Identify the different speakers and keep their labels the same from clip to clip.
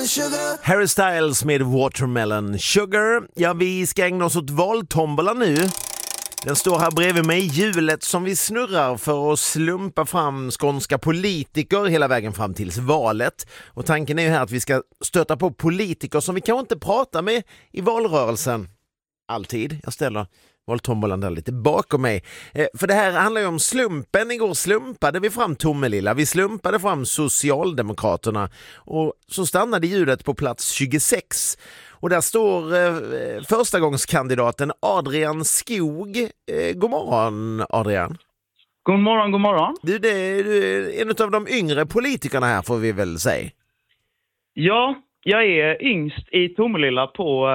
Speaker 1: Harry Styles med Watermelon Sugar. Ja, vi ska ägna oss åt valtombola nu. Den står här bredvid mig, hjulet som vi snurrar för att slumpa fram skånska politiker hela vägen fram tills valet. Och tanken är ju här att vi ska stöta på politiker som vi kanske inte pratar med i valrörelsen. Alltid. Jag ställer valtombolan där lite bakom mig. För det här handlar ju om slumpen. Igår slumpade vi fram Tomelilla. Vi slumpade fram Socialdemokraterna. Och så stannade hjulet på plats 26. Och där står förstagångskandidaten Adrian Skog. God morgon, Adrian.
Speaker 2: God morgon, god morgon.
Speaker 1: Du är en av de yngre politikerna här, får vi väl säga.
Speaker 2: Ja, jag är yngst i Tomelilla på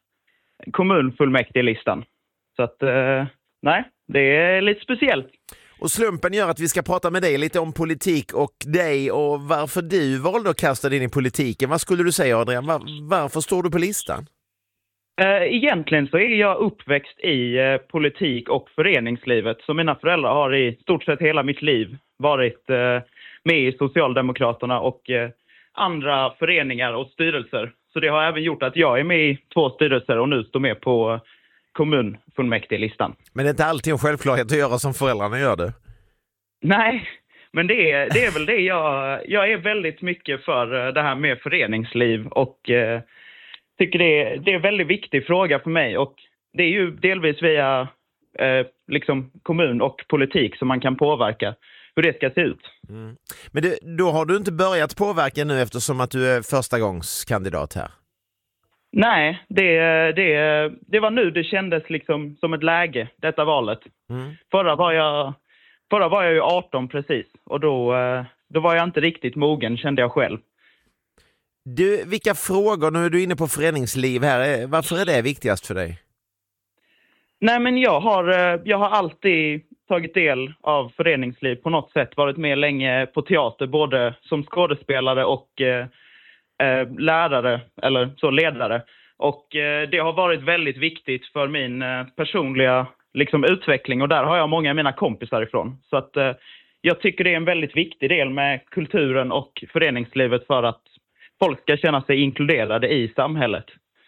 Speaker 2: kommunfullmäktigelistan. Så att, nej, det är lite speciellt.
Speaker 1: Och slumpen gör att vi ska prata med dig lite om politik och dig och varför du valde att kasta dig in i politiken. Vad skulle du säga, Adrian? Varför står du på listan?
Speaker 2: Egentligen så är jag uppväxt i politik och föreningslivet. Så mina föräldrar har i stort sett hela mitt liv varit med i Socialdemokraterna och andra föreningar och styrelser. Så det har även gjort att jag är med i 2 styrelser och nu står med på kommunfullmäktigelistan.
Speaker 1: Men det är inte alltid en självklarhet att göra som föräldrarna gör det.
Speaker 2: Nej, men det är väl det jag är väldigt mycket för det här med föreningsliv och tycker det är en väldigt viktig fråga för mig och det är ju delvis via liksom kommun och politik som man kan påverka hur det ska se ut.
Speaker 1: Mm. Men då har du inte börjat påverka nu eftersom att du är förstagångskandidat här?
Speaker 2: Nej, det var nu det kändes liksom som ett läge, detta valet. Mm. Förra var jag ju 18 precis och då var jag inte riktigt mogen, kände jag själv.
Speaker 1: Du, vilka frågor, nu är du inne på föreningsliv här, varför är det viktigast för dig?
Speaker 2: Nej, men jag har alltid tagit del av föreningsliv på något sätt, varit med länge på teater både som skådespelare och lärare eller så ledare och det har varit väldigt viktigt för min personliga liksom utveckling och där har jag många av mina kompisar ifrån så att jag tycker det är en väldigt viktig del med kulturen och föreningslivet för att folk ska känna sig inkluderade i samhället.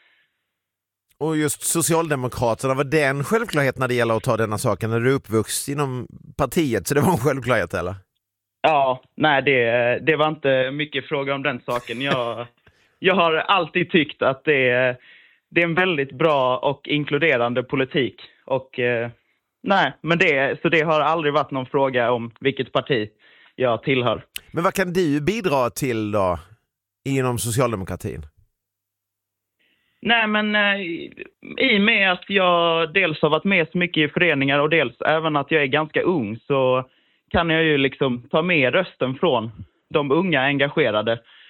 Speaker 1: Och just Socialdemokraterna, var det en självklarhet när det gäller att ta denna saken när du är uppvuxen inom partiet, så det var en självklarhet eller?
Speaker 2: Ja, nej det var inte mycket fråga om den saken. Jag har alltid tyckt att det är en väldigt bra och inkluderande politik. Och nej, men det har aldrig varit någon fråga om vilket parti jag tillhör.
Speaker 1: Men vad kan du bidra till då inom socialdemokratin?
Speaker 2: Nej, men i och med att jag dels har varit med så mycket i föreningar och dels även att jag är ganska ung så kan jag ju liksom ta med rösten från de unga engagerade